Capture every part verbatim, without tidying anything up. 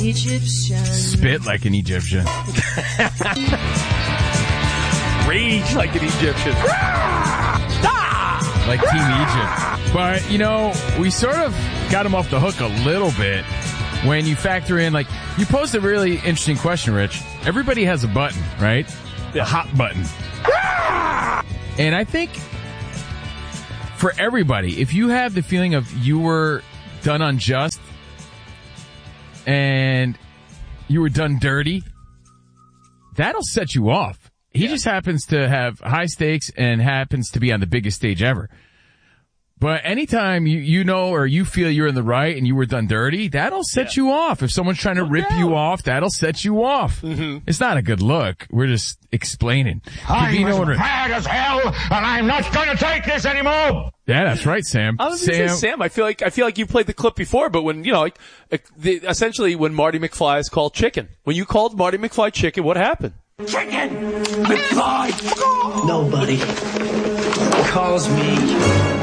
Egyptian. Spit like an Egyptian. Rage like an Egyptian. Like Team Egypt. But, you know, we sort of got him off the hook a little bit when you factor in, like, you posed a really interesting question, Rich. Everybody has a button, right? Yeah. A hot button. And I think for everybody, if you have the feeling of you were done unjust and you were done dirty, that'll set you off. He yeah. just happens to have high stakes and happens to be on the biggest stage ever. But anytime you, you know or you feel you're in the right and you were done dirty, that'll set yeah. you off. If someone's trying to no rip doubt. you off, that'll set you off. Mm-hmm. It's not a good look. We're just explaining. I'm as mad as hell, and I'm not going to take this anymore. Yeah, that's right, Sam. I was Sam. Say, Sam, I feel like I feel like you played the clip before, but when you know, like, the, essentially when Marty McFly is called chicken. When you called Marty McFly chicken, what happened? Chicken McFly. Nobody calls me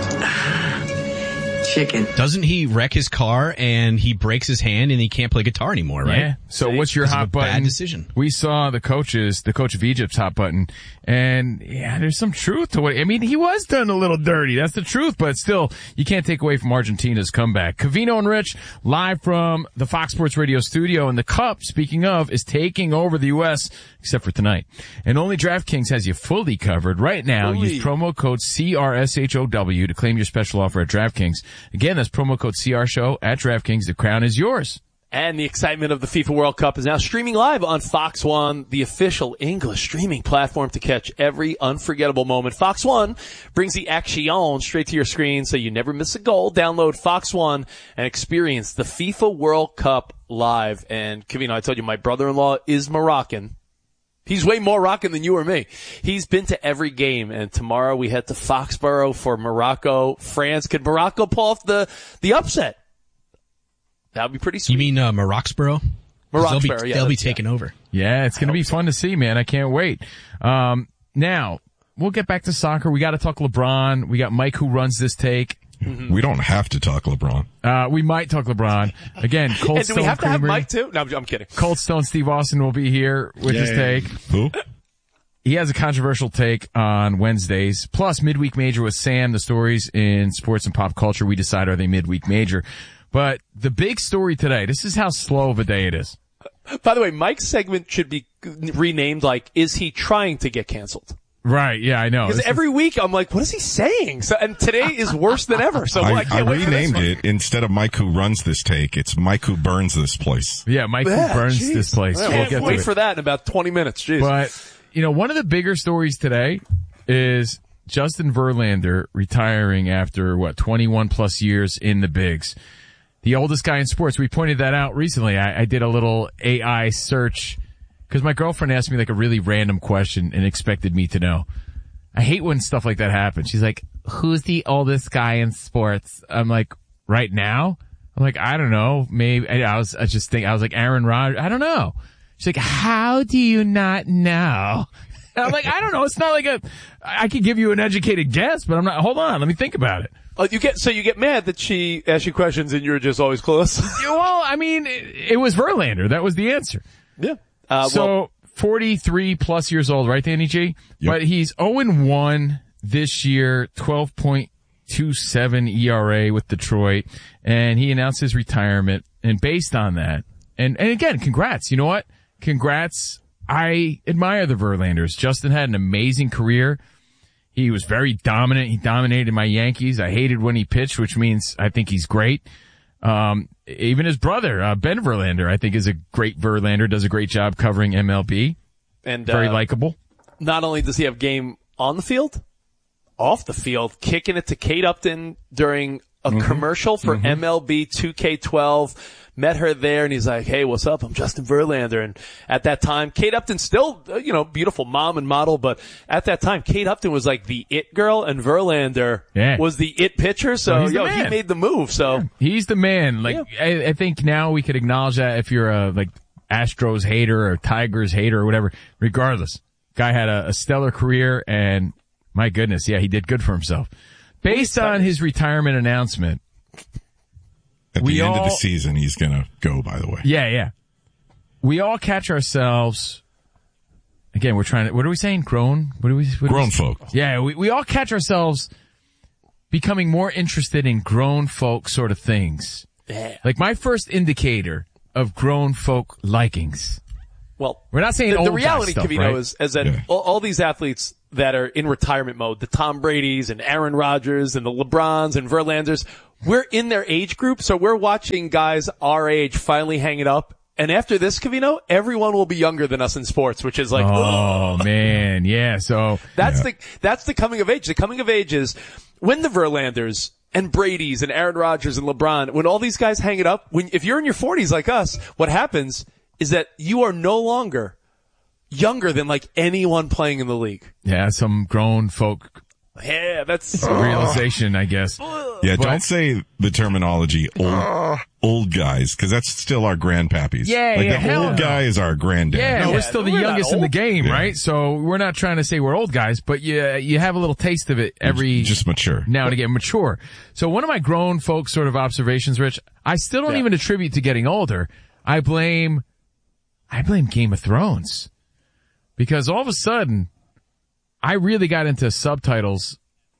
chicken. Doesn't he wreck his car and he breaks his hand and he can't play guitar anymore, right? Yeah. So See? what's your That's hot a button? Bad decision. We saw the coaches, the coach of Egypt's hot button, and yeah, there's some truth to what, I mean, he was done a little dirty. That's the truth, but still, you can't take away from Argentina's comeback. Covino and Rich, live from the Fox Sports Radio studio, and the Cup, speaking of, is taking over the U S, except for tonight. And only DraftKings has you fully covered. Right now, fully. use promo code C R S H O W to claim your special offer at DraftKings. Again, that's promo code C R Show at DraftKings. The crown is yours. And the excitement of the FIFA World Cup is now streaming live on Fox One, the official English streaming platform to catch every unforgettable moment. Fox One brings the action straight to your screen so you never miss a goal. Download Fox One and experience the FIFA World Cup live. And Kevin, I told you my brother-in-law is Moroccan. He's way more Moroccan than you or me. He's been to every game, and tomorrow we head to Foxborough for Morocco, France. Could Morocco pull off the, the upset? That would be pretty sweet. You mean, uh, Morocco? Morocco, they'll be, yeah. They'll be taking yeah. over. Yeah, it's going to be so. fun to see, man. I can't wait. Um, now, we'll get back to soccer. We got to talk LeBron. We got Mike who runs this take. Mm-hmm. We don't have to talk LeBron. Uh, we might talk LeBron. Again, Cold and Stone do we have Creamery. to have Mike too? No, I'm, I'm kidding. Cold Stone Steve Austin will be here with Yay. his take. Who? He has a controversial take on Wednesdays. Plus, Midweek Major with Sam, the stories in sports and pop culture. We decide, are they Midweek Major? But the big story today, this is how slow of a day it is. By the way, Mike's segment should be renamed like, is he trying to get canceled? Right, yeah, I know. Because every is... week I'm like, what is he saying? So, and today is worse than ever. So I, I, can't I wait renamed for this it. Instead of Mike who runs this take, it's Mike who burns this place. Yeah, Mike yeah, who burns geez. this place. Yeah, we'll we'll get wait to for it. that in about twenty minutes. Jeez. But, you know, one of the bigger stories today is Justin Verlander retiring after, what, twenty-one plus years in the bigs. The oldest guy in sports. We pointed that out recently. I, I did a little A I search because my girlfriend asked me like a really random question and expected me to know. I hate when stuff like that happens. She's like, who's the oldest guy in sports? I'm like, right now? I'm like, I don't know. Maybe I was, I just think, I was like, Aaron Rodgers. I don't know. She's like, how do you not know? And I'm like, I don't know. It's not like a, I could give you an educated guess, but I'm not, hold on. Let me think about it. Oh, you get, so you get mad that she asks you questions and you're just always close? Well, I mean, it, it was Verlander. That was the answer. Yeah. Uh, so, well, forty-three plus years old, right, Danny G? Yep. But he's oh and one this year, twelve point two seven E R A with Detroit, and he announced his retirement. And based on that, and, and again, congrats. You know what? Congrats. I admire the Verlanders. Justin had an amazing career. He was very dominant. He dominated my Yankees. I hated when he pitched, which means I think he's great. Um, even his brother, uh, Ben Verlander, I think is a great Verlander, does a great job covering M L B. And, very uh, likable. Not only does he have game on the field, off the field, kicking it to Kate Upton during a mm-hmm. commercial for mm-hmm. M L B two K twelve. Met her there, and he's like, hey, what's up? I'm Justin Verlander. And at that time, Kate Upton still, you know, beautiful mom and model, but at that time, Kate Upton was like the it girl, and Verlander yeah. was the it pitcher. So, well, yo, he made the move. So yeah. He's the man. Like, yeah. I, I think now we could acknowledge that if you're a, like, Astros hater or Tigers hater or whatever, regardless. Guy had a, a stellar career, and my goodness, yeah, he did good for himself. Based on his retirement announcement, At We the end all- of the season, he's going to go, by the way. Yeah, yeah. We all catch ourselves. Again, we're trying to, what are we saying? Grown? What are we? What are Grown we, folk. Yeah, we, we all catch ourselves becoming more interested in grown folk sort of things. Yeah. Like my first indicator of grown folk likings. Well, We're not saying the, old the guy reality, stuff, Cavino, right? is, is that Yeah. all, all these athletes that are in retirement mode, the Tom Bradys and Aaron Rodgers and the LeBrons and Verlanders, we're in their age group, so we're watching guys our age finally hang it up. And after this, Cavino, everyone will be younger than us in sports, which is like, Oh, man. Yeah. So that's the, that's the coming of age. The coming of age is when the Verlanders and Brady's and Aaron Rodgers and LeBron, when all these guys hang it up, when, if you're in your forties like us, what happens is that you are no longer younger than like anyone playing in the league. yeah, some grown folk Yeah, that's realization, I guess. Yeah, But- don't say the terminology old, old guys, because that's still our grandpappies. Yeah, like yeah, the hell old no. guy is our granddad. Yeah, No, we're yeah, still the we're not youngest in the old. game, Yeah. right? So we're not trying to say we're old guys, but you, you have a little taste of it every Just mature. now and again, mature. So one of my grown folk sort of observations, Rich, I still don't Yeah. even attribute to getting older. I blame, I blame Game of Thrones. Because all of a sudden, I really got into subtitles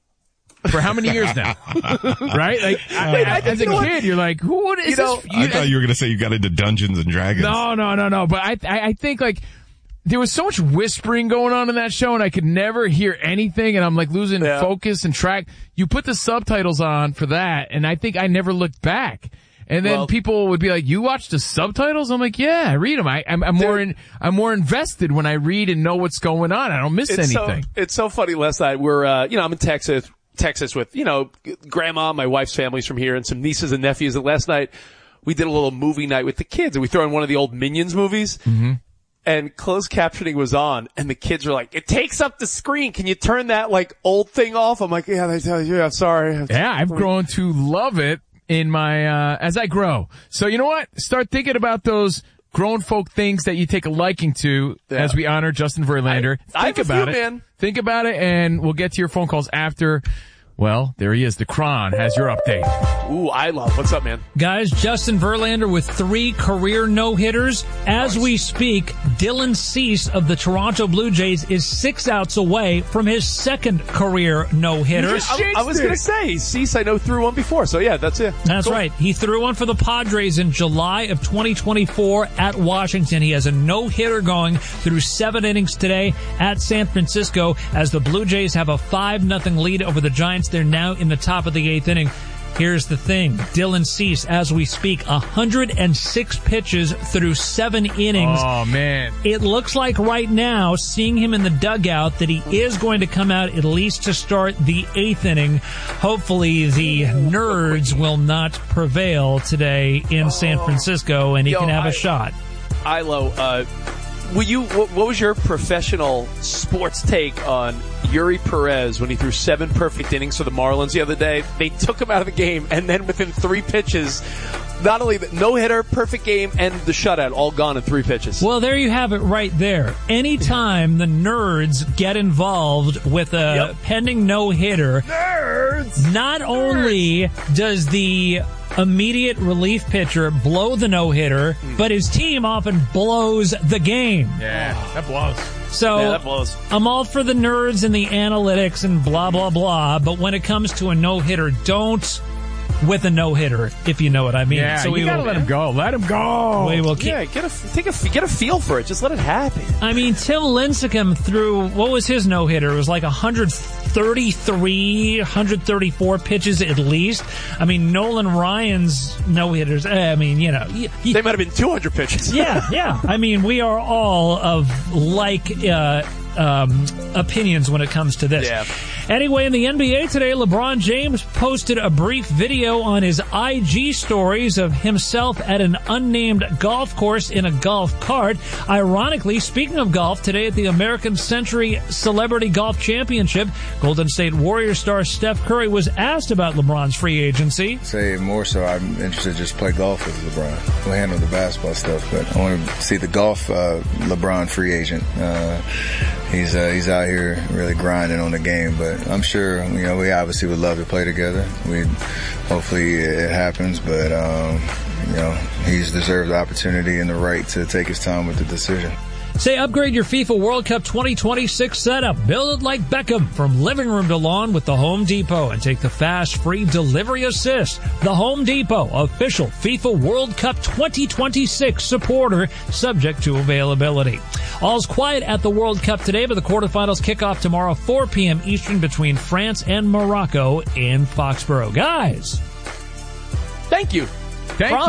for how many years now? Right? Like, I, I- as a you know what? kid, you're like, what is You know, this? I thought you were going to say you got into Dungeons and Dragons. No, no, no, no. But I, I, I think like there was so much whispering going on in that show, and I could never hear anything, and I'm like losing Yeah. focus and track. You put the subtitles on for that, and I think I never looked back. And then Well- people would be like, "You watch the subtitles?" I'm like, "Yeah, I read them. I, I'm, I'm more in, I'm more invested when I read and know what's going on. I don't miss it's anything." so it's so funny. Last night we're uh, you know I'm in Texas, Texas with you know grandma, my wife's family's from here, and some nieces and nephews. And last night we did a little movie night with the kids, and we threw in one of the old Minions movies. Mm-hmm. And closed captioning was on, and the kids were like, "It takes up the screen. Can you turn that like old thing off?" I'm like, "Yeah, they tell you. I'm sorry." Yeah, I've grown to love it in my, uh, as I grow. So you know what? Start thinking about those grown folk things that you take a liking to Yeah. as we honor Justin Verlander. I- I Think have a about few, it. man. Think about it, and we'll get to your phone calls after. Well, there he is. The Cron has your update. Ooh, I love. What's up, man? Guys, Justin Verlander with three career no-hitters. As we speak, Dylan Cease of the Toronto Blue Jays is six outs away from his second career no-hitter. I, I was gonna say, Cease, I know threw one before, so yeah, that's it. That's Cool. right. He threw one for the Padres in July of twenty twenty-four at Washington. He has a no-hitter going through seven innings today at San Francisco as the Blue Jays have a five nothing lead over the Giants. They're now in the top of the eighth inning. Here's the thing. Dylan Cease, as we speak, one hundred six pitches through seven innings. Oh, man. It looks like right now, seeing him in the dugout, that he is going to come out at least to start the eighth inning. Hopefully the nerds will not prevail today in San Francisco, and he Yo, can have a I- shot. Ilo, uh, will you, what, what was your professional sports take on Yuri Perez when he threw seven perfect innings for the Marlins the other day? They took him out of the game, and then within three pitches, not only the no-hitter, perfect game, and the shutout, all gone in three pitches. Well, there you have it right there. Anytime the nerds get involved with a Yep. pending no-hitter, nerds! Not only does the immediate relief pitcher blow the no-hitter, but his team often blows the game. Yeah, that blows. So Yeah, that blows. I'm all for the nerds and the analytics and blah, blah, blah, but when it comes to a no-hitter, don't with a no-hitter, if you know what I mean. Yeah, so you we gotta will, let him go. Let him go. We will keep. Yeah, get a, take a, get a feel for it. Just let it happen. I mean, Tim Lincecum threw, what was his no-hitter? It was like one hundred thirty-three, one hundred thirty-four pitches at least. I mean, Nolan Ryan's no-hitters, I mean, you know. y- y- They might have been two hundred pitches. yeah, yeah. I mean, we are all of like uh, um, opinions when it comes to this. Yeah. Anyway, in the N B A today, LeBron James posted a brief video on his I G stories of himself at an unnamed golf course in a golf cart. Ironically, speaking of golf, today at the American Century Celebrity Golf Championship, Golden State Warriors star Steph Curry was asked about LeBron's free agency. Say more so I'm interested to just play golf with LeBron. We'll handle the basketball stuff, but I want to see the golf uh, LeBron free agent. Uh, he's uh, he's out here really grinding on the game. But I'm sure, you know, we obviously would love to play together. We hopefully it happens, but um, you know, he's deserved the opportunity and the right to take his time with the decision. Say upgrade your FIFA World Cup twenty twenty-six setup. Build it like Beckham from living room to lawn with the Home Depot and take the fast free delivery assist. The Home Depot, official FIFA World Cup twenty twenty-six supporter, subject to availability. All's quiet at the World Cup today, but the quarterfinals kick off tomorrow four p.m. Eastern between France and Morocco in Foxborough. Guys. Thank you. Thank